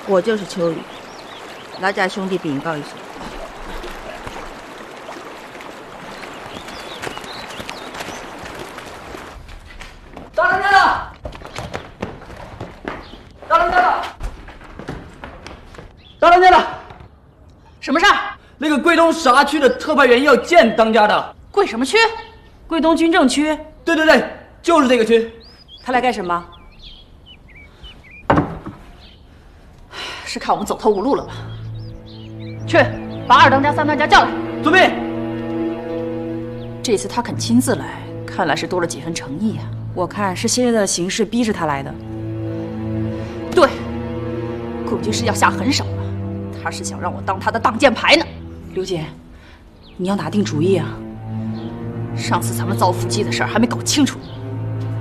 我就是秋雨，劳驾兄弟禀告一声。 大当家的，大当家的，大当家的， 什么事儿？ 那个桂东啥区的特派员要见当家的。 桂什么区？桂东军政区。 对对对，就是这个区。 他来干什么？是看我们走投无路了吧？去，把二当家、三当家叫来。 遵命。 这次他肯亲自来，看来是多了几分诚意啊。 我看是现在的形势逼着他来的。 对，顾军是要下狠手了，他是想让我当他的挡箭牌呢。 刘姐，你要哪定主意啊？ 上次咱们造腹肌的事儿还没搞清楚，